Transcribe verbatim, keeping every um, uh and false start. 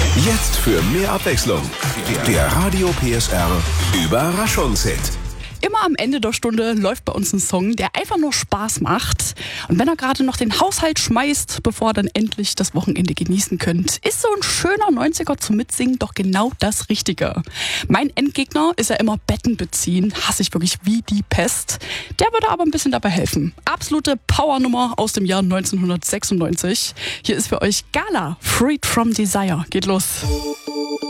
Jetzt für mehr Abwechslung. Der Radio P S R Überraschungshit. Immer am Ende der Stunde läuft bei uns ein Song, der einfach nur Spaß macht. Und wenn ihr gerade noch den Haushalt schmeißt, bevor ihr dann endlich das Wochenende genießen könnt, ist so ein schöner neunziger zum Mitsingen doch genau das Richtige. Mein Endgegner ist ja immer Betten beziehen. Hasse ich wirklich wie die Pest. Der würde aber ein bisschen dabei helfen. Absolute Powernummer aus dem Jahr neunzehnhundertsechsundneunzig. Hier ist für euch Gala, Freed from Desire. Geht los.